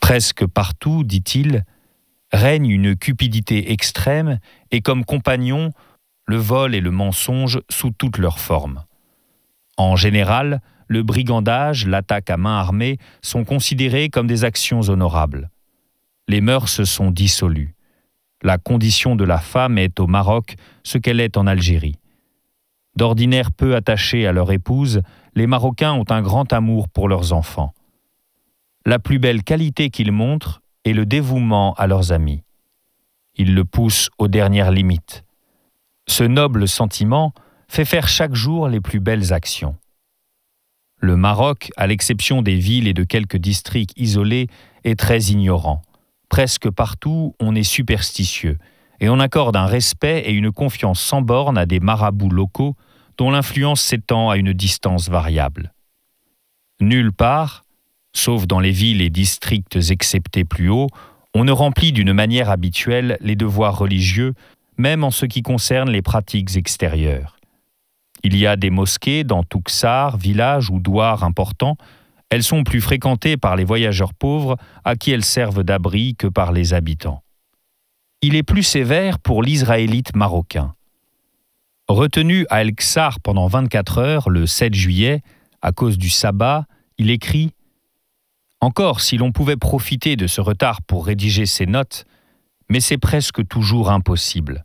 Presque partout, dit-il, règne une cupidité extrême et comme compagnons, le vol et le mensonge sous toutes leurs formes. En général, le brigandage, l'attaque à main armée sont considérés comme des actions honorables. Les mœurs sont dissolues. La condition de la femme est au Maroc ce qu'elle est en Algérie. D'ordinaire peu attachés à leur épouse, les Marocains ont un grand amour pour leurs enfants. La plus belle qualité qu'ils montrent est le dévouement à leurs amis. Ils le poussent aux dernières limites. Ce noble sentiment fait faire chaque jour les plus belles actions. Le Maroc, à l'exception des villes et de quelques districts isolés, est très ignorant. Presque partout, on est superstitieux et on accorde un respect et une confiance sans borne à des marabouts locaux dont l'influence s'étend à une distance variable. Nulle part, sauf dans les villes et districts exceptés plus haut, on ne remplit d'une manière habituelle les devoirs religieux, même en ce qui concerne les pratiques extérieures. Il y a des mosquées dans Touksar, village ou douar importants. Elles sont plus fréquentées par les voyageurs pauvres à qui elles servent d'abri que par les habitants. Il est plus sévère pour l'Israélite marocain. Retenu à El-Ksar pendant 24 heures le 7 juillet, à cause du sabbat, il écrit « Encore si l'on pouvait profiter de ce retard pour rédiger ses notes, mais c'est presque toujours impossible.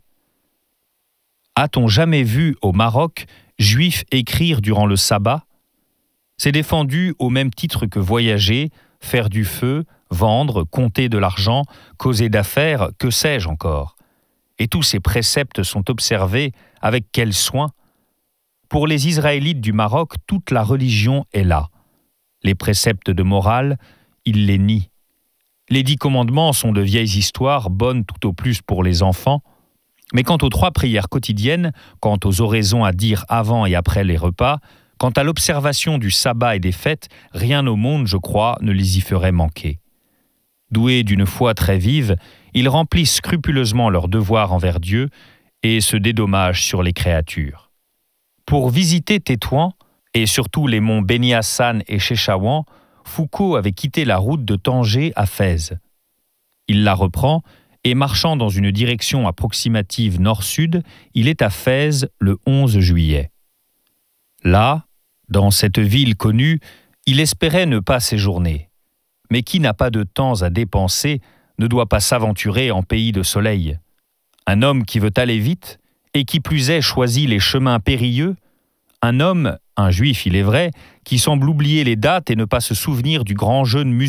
A-t-on jamais vu au Maroc juifs écrire durant le sabbat ? C'est défendu au même titre que voyager, faire du feu, vendre, compter de l'argent, causer d'affaires, que sais-je encore. Et tous ces préceptes sont observés avec quel soin ? Pour les Israélites du Maroc, toute la religion est là. Les préceptes de morale, ils les nient. Les 10 commandements sont de vieilles histoires, bonnes tout au plus pour les enfants. Mais quant aux 3 prières quotidiennes, quant aux oraisons à dire avant et après les repas, quant à l'observation du sabbat et des fêtes, rien au monde, je crois, ne les y ferait manquer. Doués d'une foi très vive, ils remplissent scrupuleusement leurs devoirs envers Dieu et se dédommagent sur les créatures. Pour visiter Tétouan, et surtout les monts Beni Hassan et Chefchaouen, Foucault avait quitté la route de Tanger à Fès. Il la reprend et marchant dans une direction approximative nord-sud, il est à Fès le 11 juillet. Là, dans cette ville connue, il espérait ne pas séjourner. Mais qui n'a pas de temps à dépenser ne doit pas s'aventurer en pays de soleil. Un homme qui veut aller vite, et qui plus est choisit les chemins périlleux, un homme, un juif il est vrai, qui semble oublier les dates et ne pas se souvenir du grand jeûne musulman